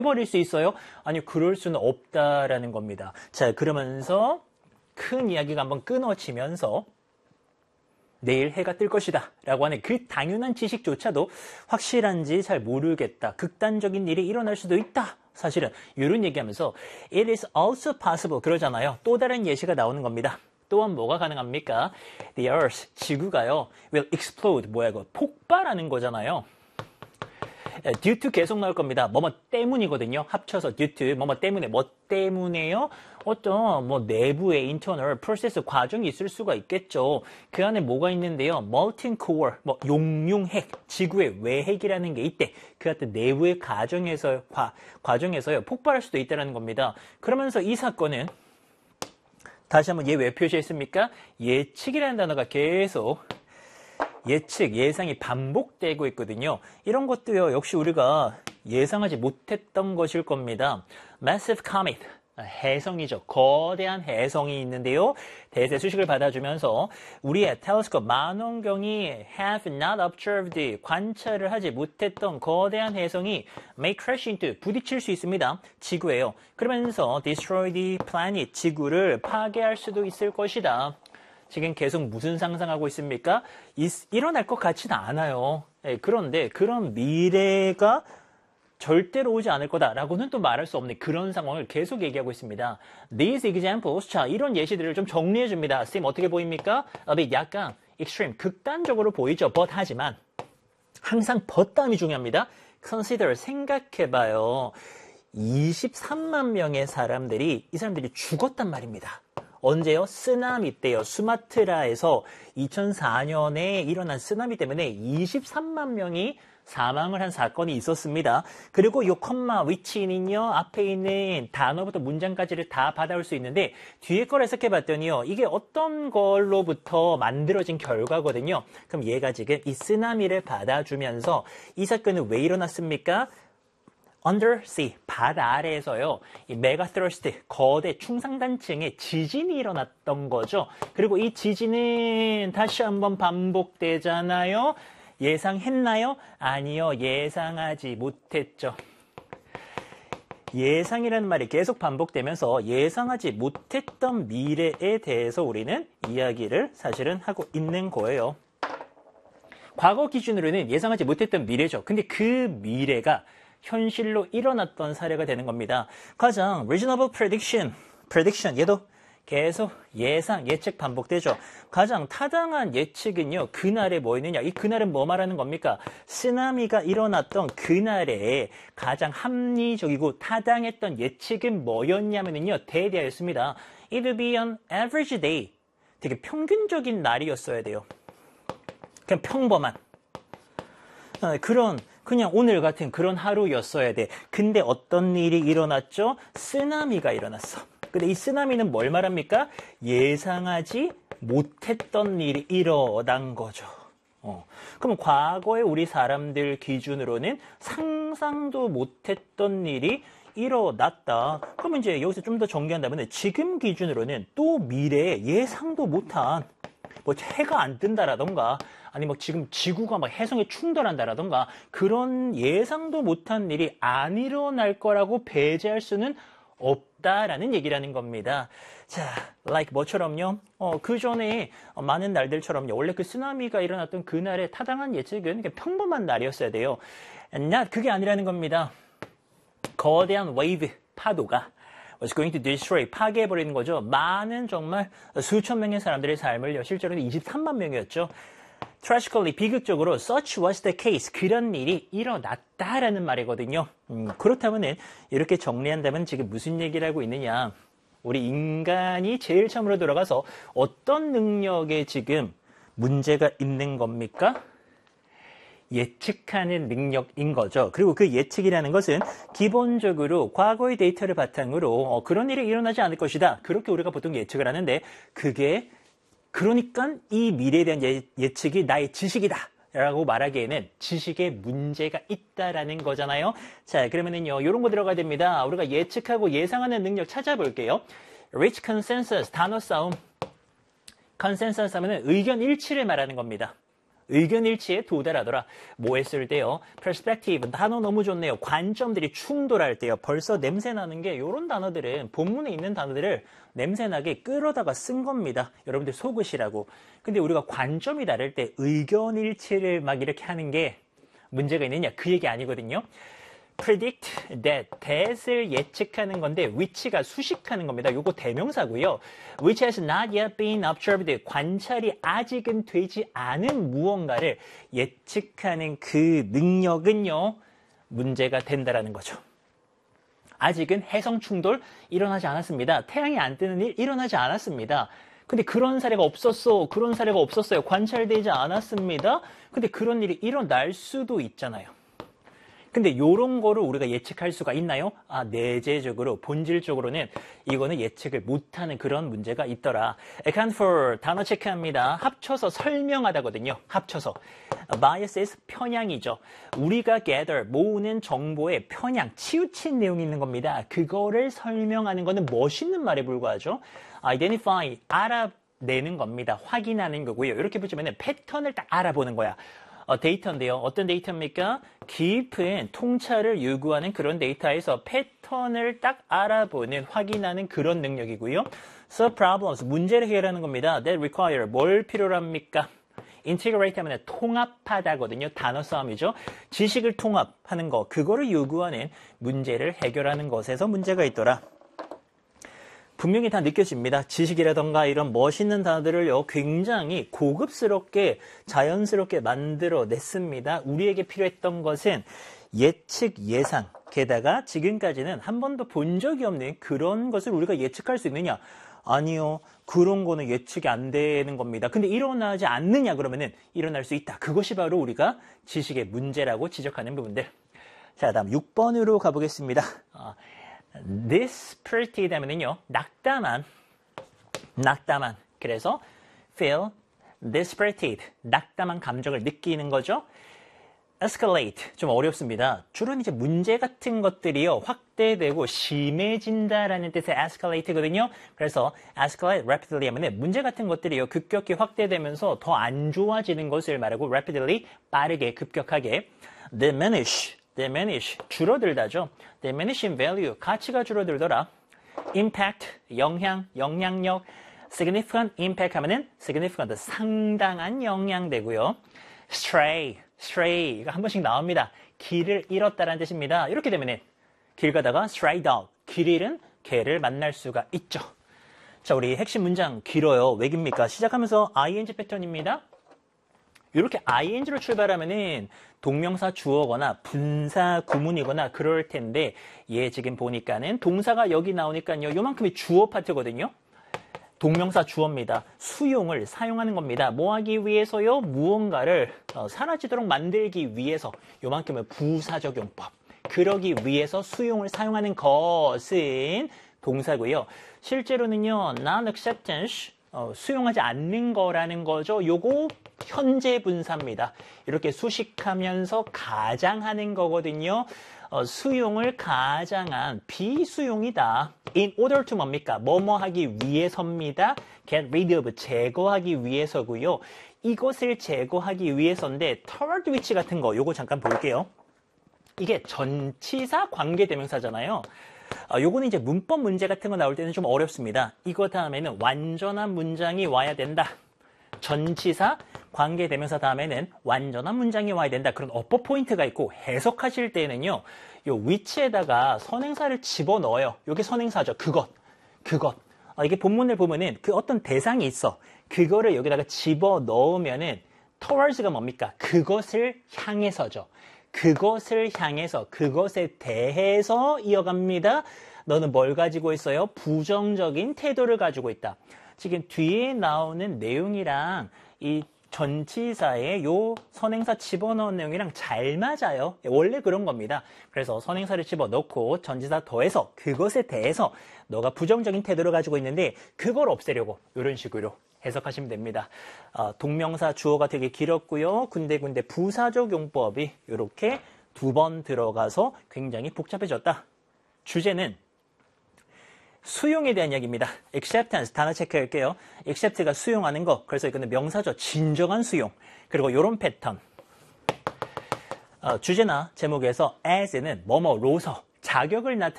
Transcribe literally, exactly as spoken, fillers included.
버릴 수 있어요? 아니, 그럴 수는 없다라는 겁니다. 자, 그러면서 큰 이야기가 한번 끊어지면서 내일 해가 뜰 것이다 라고 하는 그 당연한 지식조차도 확실한지 잘 모르겠다. 극단적인 일이 일어날 수도 있다. 사실은 이런 얘기하면서 It is also possible 그러잖아요. 또 다른 예시가 나오는 겁니다. 또한 뭐가 가능합니까? The Earth, 지구가요. will explode, 뭐야 이거? 폭발하는 거잖아요. due to 계속 나올 겁니다. 뭐뭐 때문이거든요. 합쳐서 due to 뭐뭐 때문에 뭐 때문에요? 어떤 뭐 내부의 internal process 과정이 있을 수가 있겠죠. 그 안에 뭐가 있는데요. molten core, 뭐 용융핵, 지구의 외핵이라는 게 있대. 그 같은 내부의 과정에서 과, 과정에서요 폭발할 수도 있다는 겁니다. 그러면서 이 사건은 다시 한번 얘 왜 표시했습니까? 예측이라는 단어가 계속 예측, 예상이 반복되고 있거든요. 이런 것도요, 역시 우리가 예상하지 못했던 것일 겁니다. Massive comet, 해성이죠. 거대한 해성이 있는데요. 대세 수식을 받아주면서 우리의 텔레스콥 망원경이 have not observed, 관찰을 하지 못했던 거대한 해성이 may crash into, 부딪힐 수 있습니다. 지구예요. 그러면서 destroy the planet, 지구를 파괴할 수도 있을 것이다. 지금 계속 무슨 상상하고 있습니까? 이, 일어날 것 같지는 않아요. 네, 그런데 그런 미래가 절대로 오지 않을 거다라고는 또 말할 수 없는 그런 상황을 계속 얘기하고 있습니다. These examples, 자 이런 예시들을 좀 정리해 줍니다. 쌤 어떻게 보입니까? 아, 약간 extreme, 극단적으로 보이죠. but 하지만 항상 but 다음이 중요합니다. Consider, 생각해봐요. 이십삼만 명의 사람들이 이 사람들이 죽었단 말입니다. 언제요? 쓰나미 때요. 수마트라에서 이천사 년에 일어난 쓰나미 때문에 이십삼만 명이 사망을 한 사건이 있었습니다. 그리고 요 컴마 위치는요. 앞에 있는 단어부터 문장까지를 다 받아올 수 있는데 뒤에 걸 해석해 봤더니요. 이게 어떤 걸로부터 만들어진 결과거든요. 그럼 얘가 지금 이 쓰나미를 받아주면서 이 사건은 왜 일어났습니까? Undersea, 바다 아래에서요, 이 메가스러스트, 거대 충상단층의 지진이 일어났던 거죠. 그리고 이 지진은 다시 한번 반복되잖아요. 예상했나요? 아니요, 예상하지 못했죠. 예상이라는 말이 계속 반복되면서 예상하지 못했던 미래에 대해서 우리는 이야기를 사실은 하고 있는 거예요. 과거 기준으로는 예상하지 못했던 미래죠. 근데 그 미래가 현실로 일어났던 사례가 되는 겁니다. 가장 reasonable prediction, prediction 얘도 계속 예상, 예측 반복되죠. 가장 타당한 예측은요. 그날에 뭐 있느냐? 이 그날은 뭐 말하는 겁니까? 쓰나미가 일어났던 그날에 가장 합리적이고 타당했던 예측은 뭐였냐면요. 대대하였습니다. It would be an average day. 되게 평균적인 날이었어야 돼요. 그냥 평범한. 그런 그냥 오늘 같은 그런 하루였어야 돼. 근데 어떤 일이 일어났죠? 쓰나미가 일어났어. 근데 이 쓰나미는 뭘 말합니까? 예상하지 못했던 일이 일어난 거죠. 어. 그럼 과거에 우리 사람들 기준으로는 상상도 못했던 일이 일어났다. 그러면 이제 여기서 좀 더 정리한다면 지금 기준으로는 또 미래에 예상도 못한 뭐 해가 안 뜬다라던가 아니 뭐 지금 지구가 막 해성에 충돌한다라던가 그런 예상도 못한 일이 안 일어날 거라고 배제할 수는 없다라는 얘기라는 겁니다. 자, like 뭐처럼요? 어, 그 전에 많은 날들처럼요. 원래 그 쓰나미가 일어났던 그날의 타당한 예측은 평범한 날이었어야 돼요. not 그게 아니라는 겁니다. 거대한 웨이브, 파도가 was going to destroy, 파괴해버리는 거죠. 많은 정말 수천 명의 사람들의 삶을요. 실제로는 이십삼만 명이었죠. Tragically, 비극적으로 such was the case, 그런 일이 일어났다라는 말이거든요. 음, 그렇다면 이렇게 정리한다면 지금 무슨 얘기를 하고 있느냐. 우리 인간이 제일 처음으로 돌아가서 어떤 능력에 지금 문제가 있는 겁니까? 예측하는 능력인 거죠. 그리고 그 예측이라는 것은 기본적으로 과거의 데이터를 바탕으로 어, 그런 일이 일어나지 않을 것이다. 그렇게 우리가 보통 예측을 하는데 그게 그러니까 이 미래에 대한 예, 예측이 나의 지식이다 라고 말하기에는 지식에 문제가 있다라는 거잖아요. 자, 그러면은요, 이런 거 들어가야 됩니다. 우리가 예측하고 예상하는 능력 찾아볼게요. Reach consensus, 단어 싸움. consensus 하면은 의견 일치를 말하는 겁니다. 의견 일치에 도달하더라. 뭐 했을 때요? perspective 단어 너무 좋네요. 관점들이 충돌할 때요. 벌써 냄새 나는 게 이런 단어들은 본문에 있는 단어들을 냄새나게 끌어다가 쓴 겁니다. 여러분들 속으시라고. 근데 우리가 관점이 다를 때 의견 일치를 막 이렇게 하는 게 문제가 있느냐? 그 얘기 아니거든요. predict that, that을 예측하는 건데 which가 수식하는 겁니다. 요거 대명사고요. which has not yet been observed, 관찰이 아직은 되지 않은 무언가를 예측하는 그 능력은요, 문제가 된다라는 거죠. 아직은 해성 충돌 일어나지 않았습니다. 태양이 안 뜨는 일 일어나지 않았습니다. 근데 그런 사례가 없었어. 그런 사례가 없었어요. 관찰되지 않았습니다. 근데 그런 일이 일어날 수도 있잖아요. 근데 이런 거를 우리가 예측할 수가 있나요? 아, 내재적으로, 본질적으로는 이거는 예측을 못하는 그런 문제가 있더라. account for, 단어 체크합니다. 합쳐서 설명하다거든요. 합쳐서. biases, 편향이죠. 우리가 gather, 모으는 정보의 편향, 치우친 내용이 있는 겁니다. 그거를 설명하는 거는 멋있는 말에 불과하죠. identify, 알아내는 겁니다. 확인하는 거고요. 이렇게 보시면 패턴을 딱 알아보는 거야. 어, 데이터인데요. 어떤 데이터입니까? 깊은 통찰을 요구하는 그런 데이터에서 패턴을 딱 알아보는, 확인하는 그런 능력이고요. Solve problems, 문제를 해결하는 겁니다. That require, 뭘 필요로 합니까? integrate 하면 통합하다거든요. 단어 싸움이죠. 지식을 통합하는 거, 그거를 요구하는 문제를 해결하는 것에서 문제가 있더라. 분명히 다 느껴집니다. 지식이라던가 이런 멋있는 단어들을요, 굉장히 고급스럽게, 자연스럽게 만들어냈습니다. 우리에게 필요했던 것은 예측, 예상, 게다가 지금까지는 한 번도 본 적이 없는 그런 것을 우리가 예측할 수 있느냐? 아니요. 그런 거는 예측이 안 되는 겁니다. 근데 일어나지 않느냐? 그러면은 일어날 수 있다. 그것이 바로 우리가 지식의 문제라고 지적하는 부분들. 자, 다음 육 번으로 가보겠습니다. 어, dispirited 하면은요, 낙담한, 낙담한. 그래서 feel dispirited, 낙담한 감정을 느끼는 거죠. escalate, 좀 어렵습니다. 주로 이제 문제 같은 것들이요, 확대되고 심해진다라는 뜻의 escalate거든요. 그래서 escalate rapidly 하면은 문제 같은 것들이요, 급격히 확대되면서 더 안 좋아지는 것을 말하고 rapidly, 빠르게, 급격하게. diminish, diminish, 줄어들다죠. diminish in value, 가치가 줄어들더라. impact, 영향, 영향력. significant impact 하면은 significant, 상당한 영향 되고요. stray, stray, 이거 한 번씩 나옵니다. 길을 잃었다라는 뜻입니다. 이렇게 되면은 길 가다가 stray dog, 길 잃은 개를 만날 수가 있죠. 자, 우리 핵심 문장 길어요. 왜 깁니까? 시작하면서 ing 패턴입니다. 이렇게 ing로 출발하면은 동명사 주어거나 분사 구문이거나 그럴 텐데, 얘 지금 보니까는 동사가 여기 나오니까요, 요만큼이 주어 파트거든요. 동명사 주어입니다. 수용을 사용하는 겁니다. 뭐 하기 위해서요? 무언가를 어, 사라지도록 만들기 위해서. 요만큼은 부사적 용법. 그러기 위해서 수용을 사용하는 것은 동사고요. 실제로는요, non-acceptance, 어, 수용하지 않는 거라는 거죠. 요거 현재 분사입니다. 이렇게 수식하면서 가장하는 거거든요. 어, 수용을 가장한 비수용이다. In order to 뭡니까? 뭐뭐 하기 위해서입니다. Get rid of, 제거하기 위해서고요. 이것을 제거하기 위해서인데 toward which 같은 거 요거 잠깐 볼게요. 이게 전치사 관계대명사잖아요. 어, 요거는 이제 문법 문제 같은 거 나올 때는 좀 어렵습니다. 이거 다음에는 완전한 문장이 와야 된다. 전치사 관계대명사 다음에는 완전한 문장이 와야 된다. 그런 어법 포인트가 있고, 해석하실 때는요, 요 위치에다가 선행사를 집어넣어요. 요게 선행사죠. 그것, 그것. 아, 이게 본문을 보면은 그 어떤 대상이 있어. 그거를 여기다가 집어넣으면은 towards가 뭡니까? 그것을 향해서죠. 그것을 향해서, 그것에 대해서 이어갑니다. 너는 뭘 가지고 있어요? 부정적인 태도를 가지고 있다. 지금 뒤에 나오는 내용이랑 이 전치사에 요 선행사 집어넣은 내용이랑 잘 맞아요. 원래 그런 겁니다. 그래서 선행사를 집어넣고 전치사 더해서 그것에 대해서 너가 부정적인 태도를 가지고 있는데 그걸 없애려고 이런 식으로 해석하시면 됩니다. 어, 동명사 주어가 되게 길었고요. 군데군데 부사적 용법이 이렇게 두 번 들어가서 굉장히 복잡해졌다. 주제는 수용에 대한 이야기입니다. acceptance 단어 체크할게요. accept가 수용하는 거. 그래서 이거는 명사죠. 진정한 수용. 그리고 이런 패턴. 어, 주제나 제목에서 as는 뭐뭐로서 자격을 나타내는